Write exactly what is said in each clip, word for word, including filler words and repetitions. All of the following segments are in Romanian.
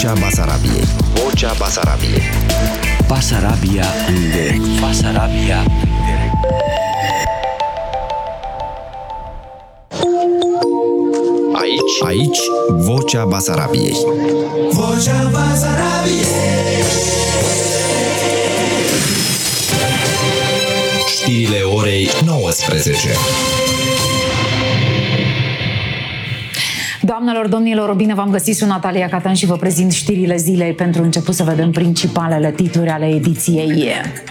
Vocea Basarabiei. Vocea Basarabiei. Basarabia în direct. Basarabia în direct. Aici, aici, Vocea Basarabiei. Vocea Basarabiei. Știrile orei nouăsprezece. Doamnelor, domnilor, bine v-am găsit, sunt Natalia Catan și vă prezint știrile zilei. Pentru început să vedem principalele titluri ale ediției.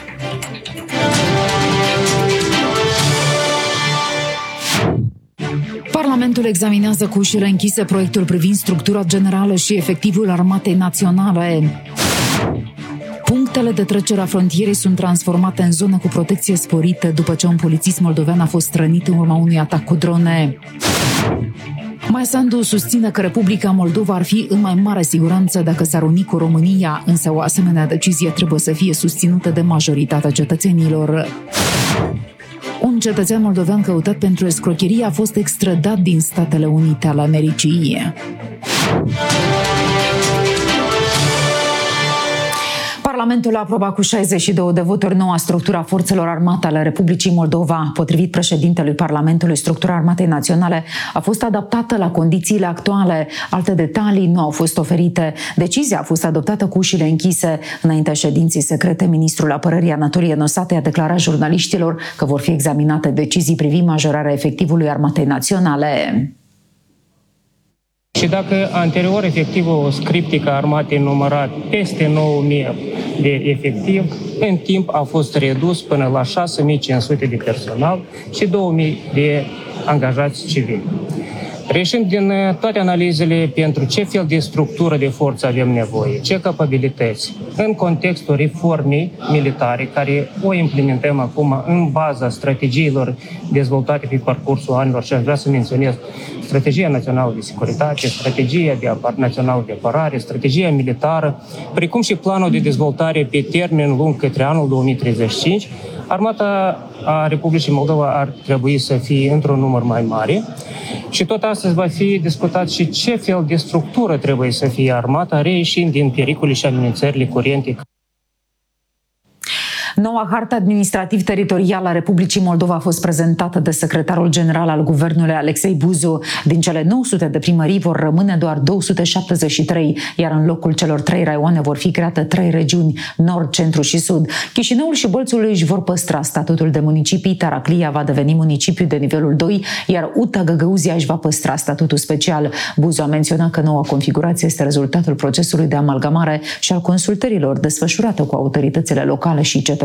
Parlamentul examinează cu ușile închise proiectul privind structura generală și efectivul Armatei Naționale. Punctele de trecere a frontierei sunt transformate în zone cu protecție sporită după ce un polițist moldovean a fost rănit în urma unui atac cu drone. Maia Sandu susține că Republica Moldova ar fi în mai mare siguranță dacă s-ar uni cu România, însă o asemenea decizie trebuie să fie susținută de majoritatea cetățenilor. Un cetățean moldovean căutat pentru escrocherie a fost extradat din Statele Unite ale Americii. Parlamentul a aprobat cu șaizeci și două de voturi noua structură a forțelor armate ale Republicii Moldova. Potrivit președintelui Parlamentului, structura Armatei Naționale a fost adaptată la condițiile actuale. Alte detalii nu au fost oferite. Decizia a fost adoptată cu ușile închise. Înaintea ședinței secrete, ministrul Apărării Anatolie Nosate a declarat jurnaliștilor că vor fi examinate decizii privind majorarea efectivului Armatei Naționale. Și dacă anterior efectivul scriptic a armatei număra peste nouă mii de efectiv, în timp a fost redus până la șase mii cinci sute de personal și două mii de angajați civili. Reșind din toate analizele pentru ce fel de structură de forță avem nevoie, ce capabilități, în contextul reformei militare, care o implementăm acum în baza strategiilor dezvoltate pe parcursul anilor, și aș vrea să menționez strategia națională de securitate, strategia de apar- națională de apărare, strategia militară, precum și planul de dezvoltare pe termen lung către anul două mii treizeci și cinci, Armata a Republicii Moldova ar trebui să fie într-un număr mai mare și tot astăzi va fi discutat și ce fel de structură trebuie să fie armata, reieșind din pericole și amenințările curente. Noua hartă administrativ-teritorială a Republicii Moldova a fost prezentată de secretarul general al guvernului Alexei Buzu. Din cele nouă sute de primării vor rămâne doar două sute șaptezeci și trei, iar în locul celor trei raioane vor fi create trei regiuni, nord, centru și sud. Chișinăul și Bălțul își vor păstra statutul de municipii, Taraclia va deveni municipiu de nivelul doi, iar Uta Găgăuzia își va păstra statutul special. Buzu a menționat că noua configurație este rezultatul procesului de amalgamare și al consultărilor desfășurate cu autoritățile locale și cetățenii.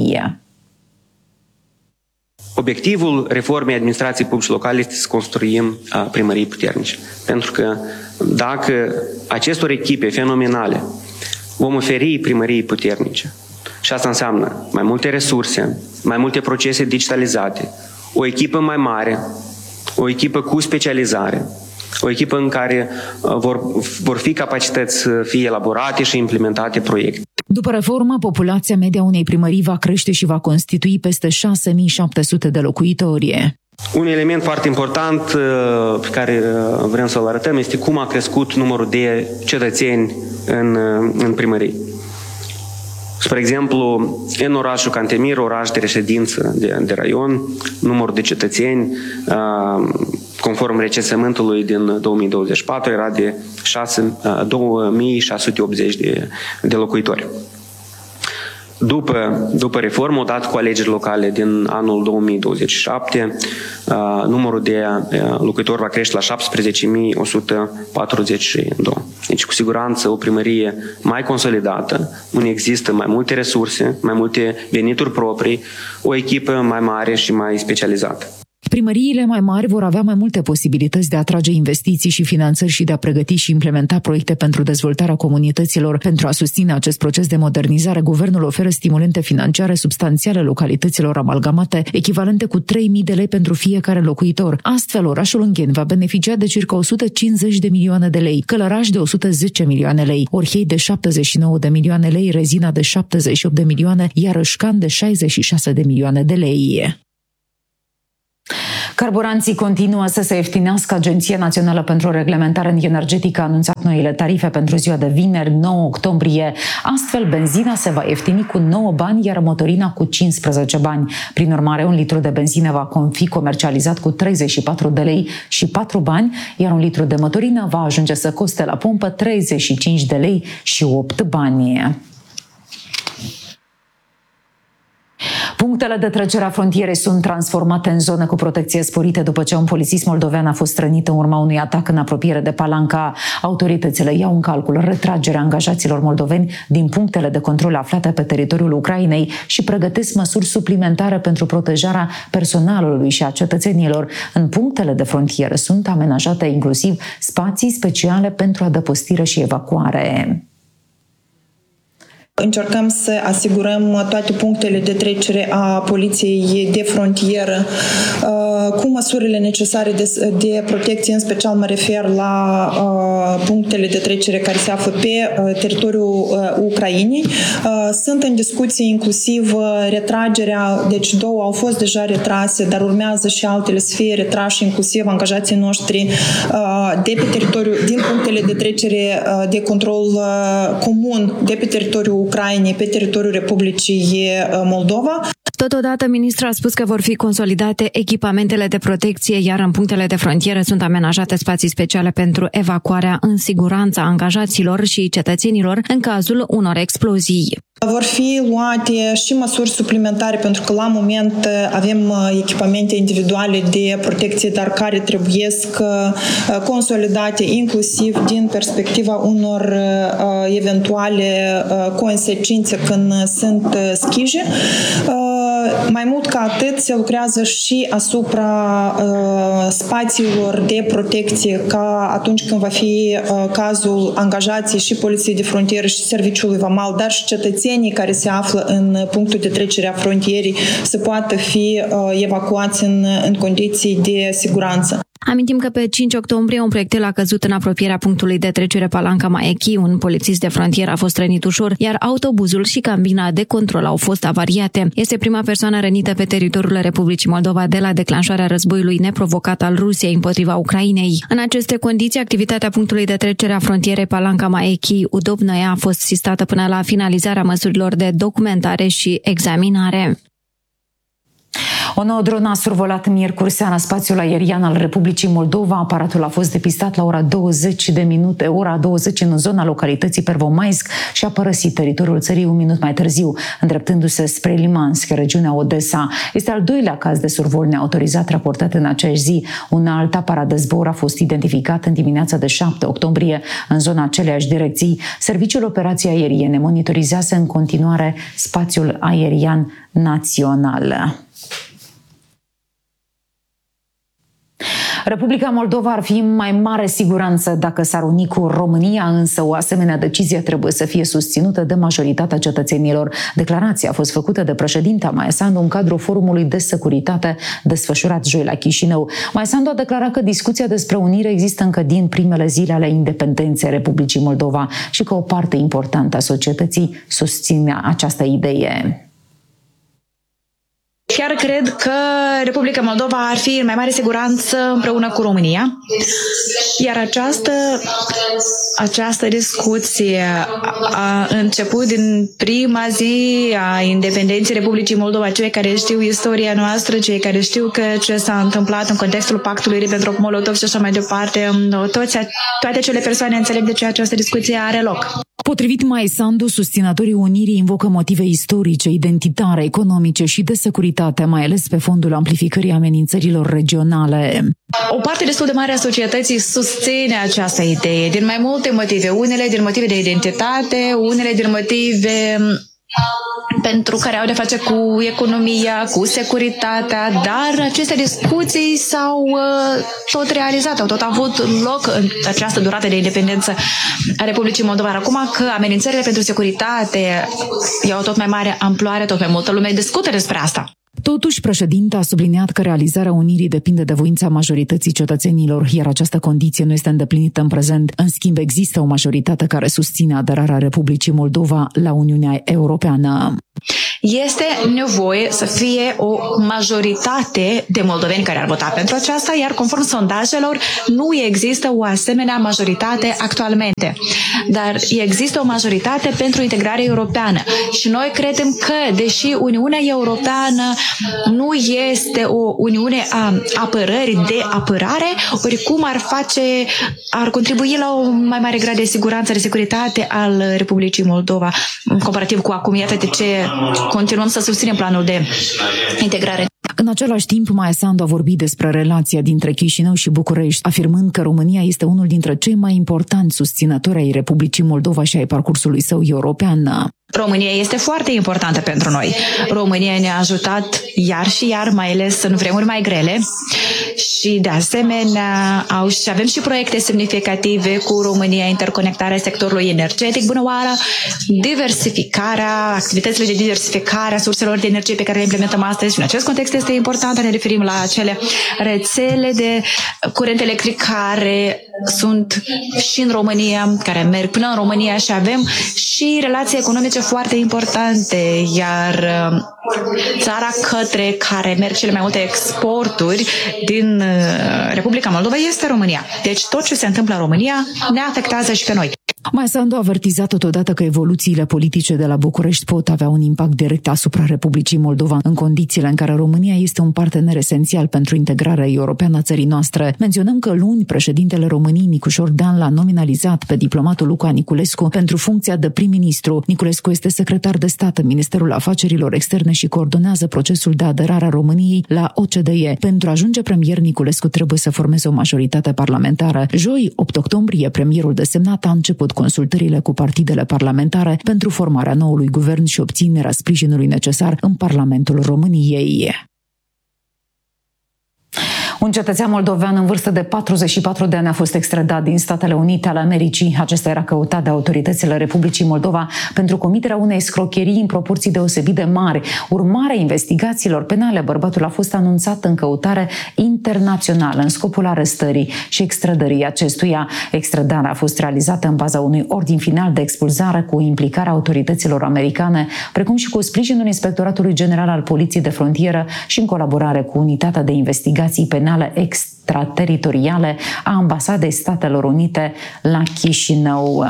Obiectivul reformei administrației publice locale este să construim primării puternice. Pentru că dacă acestor echipe fenomenale vom oferi primării puternice, și asta înseamnă mai multe resurse, mai multe procese digitalizate, o echipă mai mare, o echipă cu specializare, o echipă în care vor, vor fi capacități să fie elaborate și implementate proiecte. După reformă, populația media unei primării va crește și va constitui peste șase mii șapte sute de locuitori. Un element foarte important pe care vrem să-l arătăm este cum a crescut numărul de cetățeni în, în primării. Spre exemplu, în orașul Cantemir, oraș de reședință de, de raion, numărul de cetățeni, conform recensământului din două mii douăzeci și patru, era de două mii șase sute optzeci de, de locuitori. După, după reformă, odată cu alegeri locale din anul două mii douăzeci și șapte, numărul de locuitori va crește la șaptesprezece mii o sută patruzeci și doi. Deci, cu siguranță, o primărie mai consolidată, unde există mai multe resurse, mai multe venituri proprii, o echipă mai mare și mai specializată. Primăriile mai mari vor avea mai multe posibilități de a atrage investiții și finanțări și de a pregăti și implementa proiecte pentru dezvoltarea comunităților. Pentru a susține acest proces de modernizare, guvernul oferă stimulente financiare substanțiale localităților amalgamate, echivalente cu trei mii de lei pentru fiecare locuitor. Astfel, orașul Ungheni va beneficia de circa o sută cincizeci de milioane de lei, Călăraș de o sută zece milioane lei, Orhei de șaptezeci și nouă de milioane lei, Rezina de șaptezeci și opt de milioane, iar Îșcan de șaizeci și șase de milioane de lei. Carburanții continuă să se ieftinească. Agenția Națională pentru Reglementare Energetică a anunțat noile tarife pentru ziua de vineri, nouă octombrie. Astfel, benzina se va ieftini cu nouă bani, iar motorina cu cincisprezece bani. Prin urmare, un litru de benzină va fi comercializat cu treizeci și patru de lei și patru bani, iar un litru de motorină va ajunge să coste la pompă treizeci și cinci de lei și opt bani. Punctele de trecere a frontierei sunt transformate în zone cu protecție sporită după ce un polițist moldovean a fost rănit în urma unui atac în apropiere de Palanca. Autoritățile iau în calcul retragerea angajaților moldoveni din punctele de control aflate pe teritoriul Ucrainei și pregătesc măsuri suplimentare pentru protejarea personalului și a cetățenilor. În punctele de frontieră sunt amenajate inclusiv spații speciale pentru adăpostire și evacuare. Încercăm să asigurăm toate punctele de trecere a poliției de frontieră cu măsurile necesare de, de protecție, în special mă refer la punctele de trecere care se află pe teritoriul Ucrainei. Sunt în discuție inclusiv retragerea, deci două au fost deja retrase, dar urmează și altele să fie retrași, inclusiv angajații noștri de pe teritoriul, din punctele de trecere de control comun de pe teritoriul Ucrainei, pe teritoriul Republicii Moldova. Totodată, ministrul a spus că vor fi consolidate echipamentele de protecție, iar în punctele de frontieră sunt amenajate spații speciale pentru evacuarea în siguranță a angajaților și cetățenilor în cazul unor explozii. Vor fi luate și măsuri suplimentare, pentru că la moment avem echipamente individuale de protecție, dar care trebuie consolidate inclusiv din perspectiva unor eventuale consecințe când sunt schije. Mai mult ca atât, se lucrează și asupra uh, spațiilor de protecție, ca atunci când va fi uh, cazul angajații și Poliției de Frontieră și Serviciului Vamal, dar și cetățenii care se află în punctul de trecere a frontierii să poată fi uh, evacuați în, în condiții de siguranță. Amintim că pe cinci octombrie un proiectil a căzut în apropierea punctului de trecere Palanca Maechi. Un polițist de frontieră a fost rănit ușor, iar autobuzul și cabina de control au fost avariate. Este prima persoană rănită pe teritoriul Republicii Moldova de la declanșarea războiului neprovocat al Rusiei împotriva Ucrainei. În aceste condiții, activitatea punctului de trecere a frontierei Palanca Maechi Udobnoia a fost sistată până la finalizarea măsurilor de documentare și examinare. O nouă dronă a survolat miercuri seara spațiul aerian al Republicii Moldova. Aparatul a fost depistat la ora douăzeci de minute, ora douăzeci în zona localității Pervomaisk și a părăsit teritoriul țării un minut mai târziu, îndreptându-se spre Limansk, regiunea Odessa. Este al doilea caz de survol neautorizat raportat în aceeași zi. Un alt aparat de zbor a fost identificat în dimineața de șapte octombrie în zona aceleași direcții. Serviciul Operației Aeriene monitorizează în continuare spațiul aerian național. Republica Moldova ar fi în mai mare siguranță dacă s-ar uni cu România, însă o asemenea decizie trebuie să fie susținută de majoritatea cetățenilor. Declarația a fost făcută de președinta Maia Sandu în cadrul forumului de securitate desfășurat joi la Chișinău. Maia Sandu a declarat că discuția despre unire există încă din primele zile ale independenței Republicii Moldova și că o parte importantă a societății susține această idee. Chiar cred că Republica Moldova ar fi în mai mare siguranță împreună cu România, iar această, această discuție a început din prima zi a independenței Republicii Moldova. Cei care știu istoria noastră, cei care știu că ce s-a întâmplat în contextul pactului Ribbentrop-Molotov și așa mai departe, toți, toate acele persoane înțeleg de ce această discuție are loc. Potrivit Maia Sandu, susținătorii unirii invocă motive istorice, identitare, economice și de securitate, mai ales pe fondul amplificării amenințărilor regionale. O parte destul de mare a societății susține această idee din mai multe motive. Unele din motive de identitate, unele din motive pentru care au de face cu economia, cu securitatea, dar aceste discuții s-au uh, tot realizat, au tot avut loc în această durată de independență a Republicii Moldova. Acum că amenințările pentru securitate iau tot mai mare amploare, tot mai multă lume discută despre asta. Totuși, președinta a subliniat că realizarea unirii depinde de voința majorității cetățenilor, iar această condiție nu este îndeplinită în prezent. În schimb, există o majoritate care susține aderarea Republicii Moldova la Uniunea Europeană. este nevoie să fie o majoritate de moldoveni care ar vota pentru aceasta, iar conform sondajelor nu există o asemenea majoritate actualmente. Dar există o majoritate pentru integrare europeană și noi credem că, deși Uniunea Europeană nu este o Uniune a apărării de apărare, oricum ar face, ar contribui la un mai mare grad de siguranță, de securitate al Republicii Moldova, comparativ cu acum. Iată de ce continuăm să susținem planul de integrare. În același timp, Maia Sandu a vorbit despre relația dintre Chișinău și București, afirmând că România este unul dintre cei mai importanți susținători ai Republicii Moldova și ai parcursului său european. România este foarte importantă pentru noi. România ne-a ajutat iar și iar, mai ales în vremuri mai grele. Și de asemenea au, și avem și proiecte semnificative cu România, interconectarea sectorului energetic, bună oară, diversificarea, activitățile de diversificare a surselor de energie pe care le implementăm astăzi. Și în acest context este important să ne referim la acele rețele de curent electric care sunt și în România, care merg până în România și avem și relații economice foarte importante, iar țara către care merg cele mai multe exporturi din Republica Moldova este România. Deci tot ce se întâmplă în România ne afectează și pe noi. Maia Sandu a avertizat totodată că evoluțiile politice de la București pot avea un impact direct asupra Republicii Moldova, în condițiile în care România este un partener esențial pentru integrarea europeană a țării noastre. Menționăm că luni președintele României, Nicușor Dan, l-a nominalizat pe diplomatul Luca Niculescu pentru funcția de prim-ministru. Niculescu este secretar de stat în Ministerul Afacerilor Externe și coordonează procesul de aderare a României la O C D E. Pentru a ajunge premier, Niculescu trebuie să formeze o majoritate parlamentară. Joi, opt octombrie, premierul desemnat a început consultările cu partidele parlamentare pentru formarea noului guvern și obținerea sprijinului necesar în Parlamentul României. Un cetățean moldovean în vârstă de patruzeci și patru de ani a fost extradat din Statele Unite ale Americii. Acesta era căutat de autoritățile Republicii Moldova pentru comiterea unei scrocherii în proporții deosebit de mari. Urmarea investigațiilor penale, bărbatul a fost anunțat în căutare internațională în scopul arestării și extradării acestuia. Extradarea a fost realizată în baza unui ordin final de expulzare cu implicarea autorităților americane, precum și cu sprijinul Inspectoratului General al Poliției de Frontieră și în colaborare cu Unitatea de Investigații Penale extrateritoriale a Ambasadei Statelor Unite la Chișinău.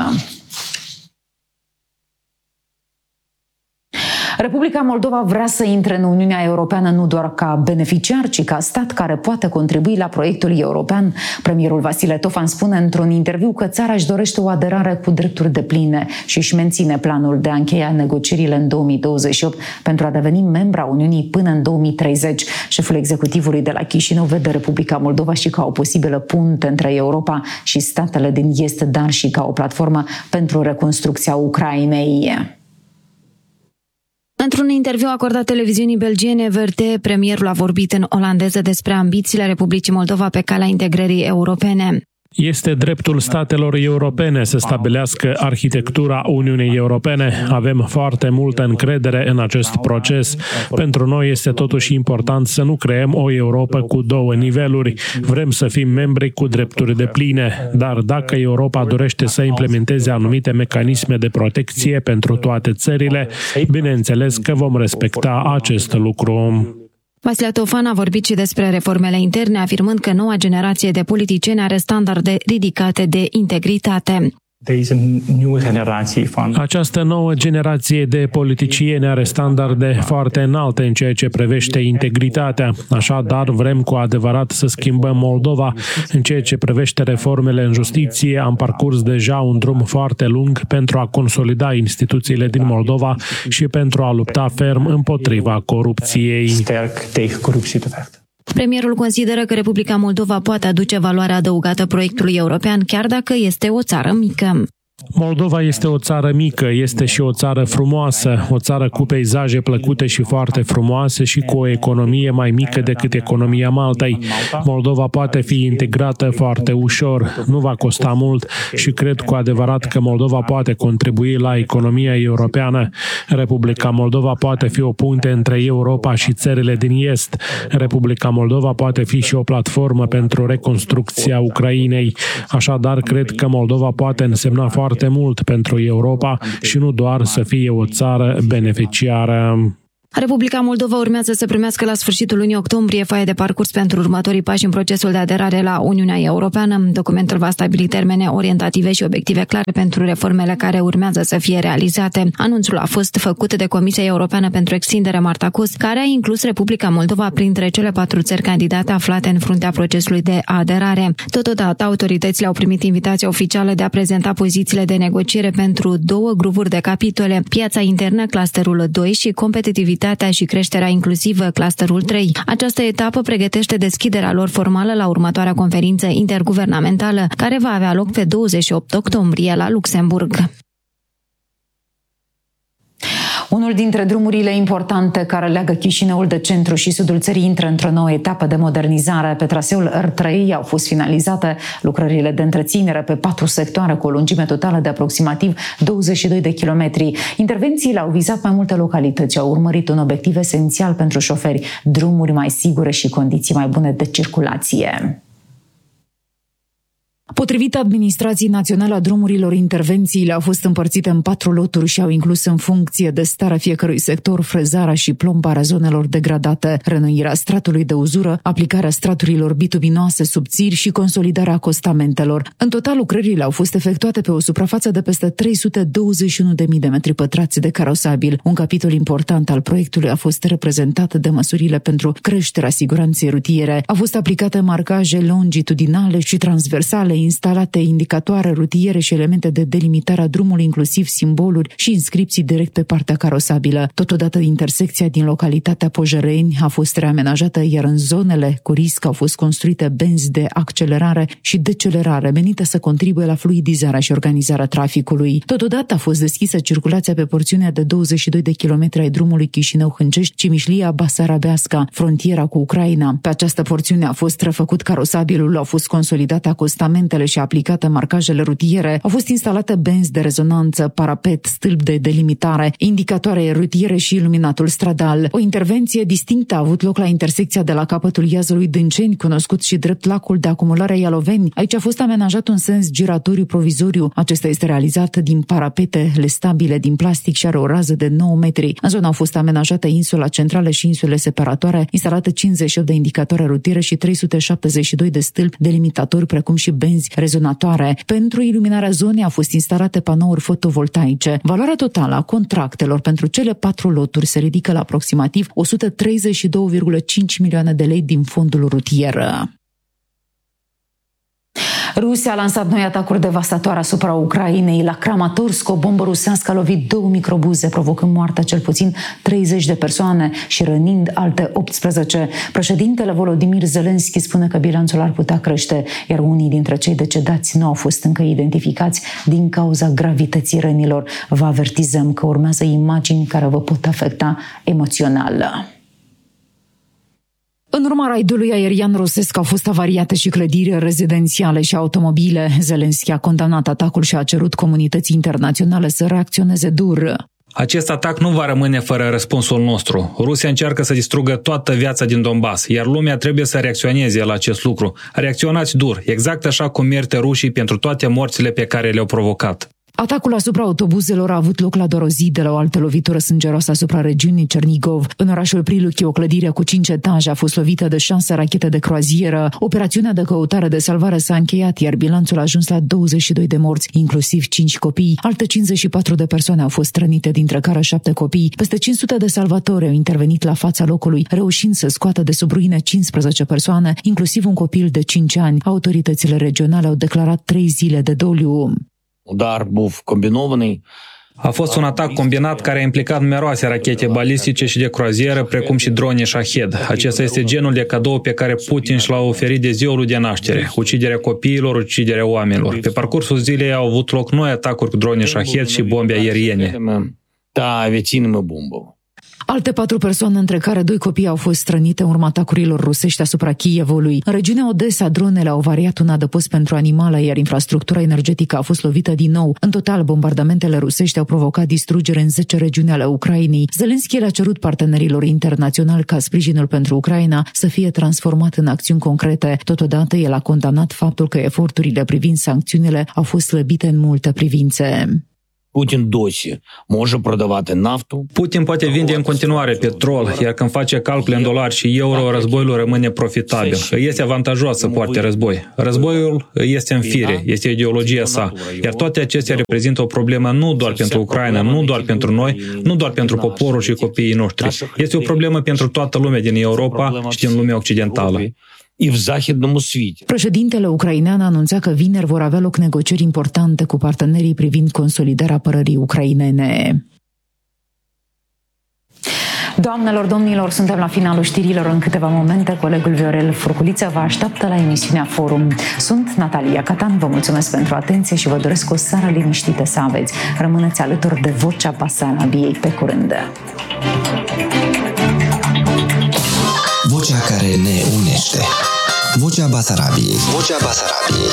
Republica Moldova vrea să intre în Uniunea Europeană nu doar ca beneficiar, ci ca stat care poate contribui la proiectul european. Premierul Vasile Tofan spune într-un interviu că țara își dorește o aderare cu drepturi depline și își menține planul de a încheia negocierile în două mii douăzeci și opt pentru a deveni membra Uniunii până în două mii treizeci. Șeful executivului de la Chișinău vede Republica Moldova și ca o posibilă punte între Europa și statele din Est, dar și ca o platformă pentru reconstrucția Ucrainei. Într-un interviu acordat televiziunii belgiene V R T, premierul a vorbit în olandeză despre ambițiile Republicii Moldova pe calea integrării europene. Este dreptul statelor europene să stabilească arhitectura Uniunii Europene. Avem foarte multă încredere în acest proces. Pentru noi este totuși important să nu creăm o Europa cu două niveluri. Vrem să fim membri cu drepturi depline, dar dacă Europa dorește să implementeze anumite mecanisme de protecție pentru toate țările, bineînțeles că vom respecta acest lucru. Vasile Tofan a vorbit și despre reformele interne, afirmând că noua generație de politicieni are standarde ridicate de integritate. Această nouă generație de politicieni are standarde foarte înalte în ceea ce privește integritatea. Așadar, vrem cu adevărat să schimbăm Moldova. În ceea ce privește reformele în justiție, am parcurs deja un drum foarte lung pentru a consolida instituțiile din Moldova și pentru a lupta ferm împotriva corupției. Premierul consideră că Republica Moldova poate aduce valoare adăugată proiectului european, chiar dacă este o țară mică. Moldova este o țară mică, este și o țară frumoasă, o țară cu peisaje plăcute și foarte frumoase și cu o economie mai mică decât economia Maltei. Moldova poate fi integrată foarte ușor, nu va costa mult și cred cu adevărat că Moldova poate contribui la economia europeană. Republica Moldova poate fi o punte între Europa și țările din Est. Republica Moldova poate fi și o platformă pentru reconstrucția Ucrainei. Așadar, cred că Moldova poate însemna foarte foarte mult pentru Europa și nu doar să fie o țară beneficiară. Republica Moldova urmează să primească la sfârșitul lunii octombrie foaia de parcurs pentru următorii pași în procesul de aderare la Uniunea Europeană. Documentul va stabili termene orientative și obiective clare pentru reformele care urmează să fie realizate. Anunțul a fost făcut de Comisia Europeană pentru Extindere Martacus, care a inclus Republica Moldova printre cele patru țări candidate aflate în fruntea procesului de aderare. Totodată, autoritățile au primit invitația oficială de a prezenta pozițiile de negociere pentru două grupuri de capitole: piața internă, clusterul doi, și competitivitatea și creșterea inclusivă, clusterul trei. Această etapă pregătește deschiderea lor formală la următoarea conferință interguvernamentală, care va avea loc pe douăzeci și opt octombrie la Luxemburg. Unul dintre drumurile importante care leagă Chișinăul de centru și sudul țării intră într-o nouă etapă de modernizare. Pe traseul R trei au fost finalizate lucrările de întreținere pe patru sectoare cu o lungime totală de aproximativ douăzeci și doi de kilometri. Intervențiile au vizat mai multe localități, au urmărit un obiectiv esențial pentru șoferi: drumuri mai sigure și condiții mai bune de circulație. Potrivit Administrației Naționale a Drumurilor, intervențiile au fost împărțite în patru loturi și au inclus, în funcție de starea fiecărui sector, frezarea și plombarea zonelor degradate, reînnoirea stratului de uzură, aplicarea straturilor bituminoase subțiri și consolidarea acostamentelor. În total, lucrările au fost efectuate pe o suprafață de peste trei sute douăzeci și unu de mii de metri pătrați de carosabil. Un capitol important al proiectului a fost reprezentat de măsurile pentru creșterea siguranței rutiere. Au fost aplicate marcaje longitudinale și transversale, instalate indicatoare rutiere și elemente de delimitare a drumului, inclusiv simboluri și inscripții direct pe partea carosabilă. Totodată, intersecția din localitatea Pojăreni a fost reamenajată, iar în zonele cu risc au fost construite benzi de accelerare și decelerare, menite să contribuie la fluidizarea și organizarea traficului. Totodată a fost deschisă circulația pe porțiunea de douăzeci și doi de kilometri ai drumului Chișinău-Hâncești-Cimișlia-Basarabeasca, frontiera cu Ucraina. Pe această porțiune a fost refăcut carosabilul, au fost consolidate acostamentele și aplicate marcajele rutiere, au fost instalate benzi de rezonanță, parapet, stâlp de delimitare, indicatoare rutiere și iluminatul stradal. O intervenție distinctă a avut loc la intersecția de la capătul iazului Dânceni, cunoscut și drept lacul de acumulare a Ialoveni. Aici a fost amenajat un sens giratoriu provizoriu. Acesta este realizat din parapete lestabile din plastic și are o rază de nouă metri. În zonă au fost amenajate insula centrală și insule separatoare, instalate cincizeci și opt de indicatoare rutiere și trei sute șaptezeci și doi de stâlpi delimitatori, precum și benzi rezonatoare. Pentru iluminarea zonei au fost instalate panouri fotovoltaice. Valoarea totală a contractelor pentru cele patru loturi se ridică la aproximativ o sută treizeci și doi virgulă cinci milioane de lei din fondul rutier. Rusia a lansat noi atacuri devastatoare asupra Ucrainei. La Kramatorsk, o bombă rusească a lovit două microbuze, provocând moartea cel puțin treizeci de persoane și rănind alte optsprezece. Președintele Volodymyr Zelensky spune că bilanțul ar putea crește, iar unii dintre cei decedați nu au fost încă identificați din cauza gravității rănilor. Vă avertizăm că urmează imagini care vă pot afecta emoțional. În urma raidului aerian rusesc au fost avariate și clădiri rezidențiale și automobile. Zelensky a condamnat atacul și a cerut comunității internaționale să reacționeze dur. Acest atac nu va rămâne fără răspunsul nostru. Rusia încearcă să distrugă toată viața din Donbass, iar lumea trebuie să reacționeze la acest lucru. Reacționați dur, exact așa cum merită rușii pentru toate morțile pe care le-au provocat. Atacul asupra autobuzelor a avut loc la doar o zi de la o altă lovitură sângeroasă asupra regiunii Cernigov. În orașul Priluchi, o clădire cu cinci etaje a fost lovită de șase rachete de croazieră. Operațiunea de căutare de salvare s-a încheiat, iar bilanțul a ajuns la douăzeci și doi de morți, inclusiv cinci copii. Alte cincizeci și patru de persoane au fost rănite, dintre care șapte copii. Peste cinci sute de salvatori au intervenit la fața locului, reușind să scoată de sub ruine cincisprezece persoane, inclusiv un copil de cinci ani. Autoritățile regionale au declarat trei zile de doliu. Udar buv combinovanий. A fost un atac combinat care a implicat numeroase rachete balistice și de croazieră, precum și drone Shahed. Acesta este genul de cadou pe care Putin și l-a oferit de ziua lui de naștere: uciderea copiilor, uciderea oamenilor. Pe parcursul zilei au avut loc noi atacuri cu drone Shahed și bombe aeriene. Da, aviațiile bombă. Alte patru persoane, între care doi copii, au fost rănite în urma atacurilor rusești asupra Kievului. În regiunea Odessa, dronele au variat un adăpost pentru animale, iar infrastructura energetică a fost lovită din nou. În total, bombardamentele rusești au provocat distrugere în zece regiuni ale Ucrainei. Zelensky le-a cerut partenerilor internaționali ca sprijinul pentru Ucraina să fie transformat în acțiuni concrete. Totodată, el a condamnat faptul că eforturile privind sancțiunile au fost slăbite în multe privințe. Putin dosі може продавати нафту. Putin poate vinde în continuare petrol, iar când face calcule în dolari și euro, războiul rămâne profitabil. Este avantajos să poarte război. Războiul este în fire, este ideologia sa, iar toate acestea reprezintă o problemă nu doar pentru Ucraina, nu doar pentru noi, nu doar pentru poporul și copiii noștri. Este o problemă pentru toată lumea din Europa și din lumea occidentală. І в західному світі. Președintele ucrainean anunța că vineri vor avea loc negocieri importante cu partenerii privind consolidarea apărării ucrainene. Doamnelor, domnilor, suntem la finalul știrilor. În câteva momente, colegul Viorel Furculiță vă așteaptă la emisiunea Forum. Sunt Natalia Catan, vă mulțumesc pentru atenție și vă doresc o seară liniștită să aveți. Rămâneți alături de Vocea Basarabiei. Pe curând! Vocea care ne unește. Vocea Basarabiei. Vocea Basarabiei.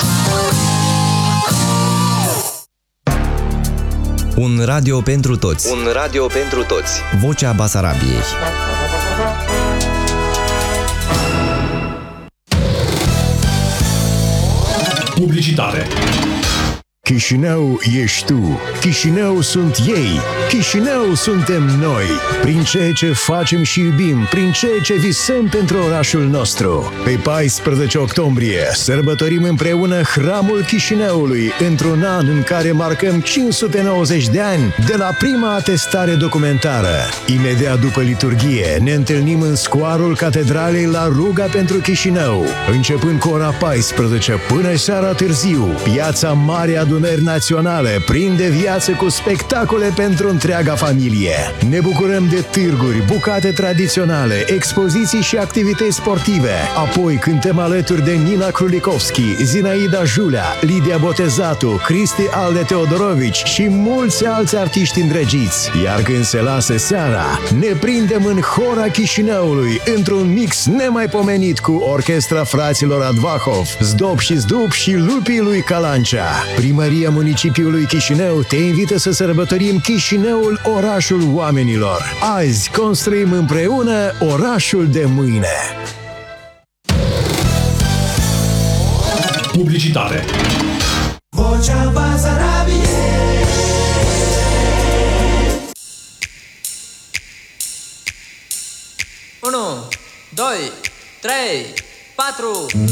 Un radio pentru toți. Un radio pentru toți. Vocea Basarabiei. Publicitate. Chișinău ești tu, Chișinău sunt ei, Chișinău suntem noi. Prin ceea ce facem și iubim, prin ceea ce visăm pentru orașul nostru. Pe paisprezece octombrie sărbătorim împreună Hramul Chișinăului, într-un an în care marcăm cinci sute nouăzeci de ani de la prima atestare documentară. Imediat după liturghie ne întâlnim în scoarul Catedralei la Ruga pentru Chișinău, începând cu ora paisprezece până seara târziu. Piața Mare Adunări Naționale prinde viață cu spectacole pentru întreaga familie. Ne bucurăm de târguri, bucate tradiționale, expoziții și activități sportive. Apoi cântăm alături de Nina Krulikovski, Zinaida Julea, Lidia Botezatu, Cristi Alde Teodorovici și mulți alți artiști îndrăgiți. Iar când se lasă seara, ne prindem în Hora Chișinăului, într-un mix nemaipomenit cu orchestra fraților Advahov, Zdob și Zdub și Lupii lui Calancea. Primăria Municipiului Chișinău te invită să sărbătorim Chișinăul, orașul oamenilor. Azi construim împreună orașul de mâine. Publicitate. Vocea Basarabiei. unu, doi, trei, patru.